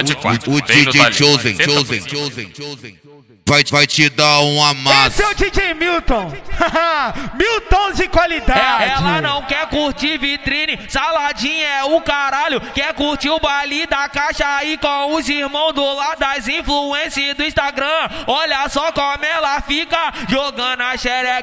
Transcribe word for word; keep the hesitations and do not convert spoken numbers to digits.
de quatro. O D J Chosen, Chosen, Chosen, Chosen. Vai, vai te dar um amasso. Esse é o D J Milton. Milton de qualidade. Ela não quer curtir vitrine, saladinha é o caralho. Quer curtir o baile da caixa aí com os irmãos do lado das influências do Instagram. Olha só como ela fica jogando a xereca.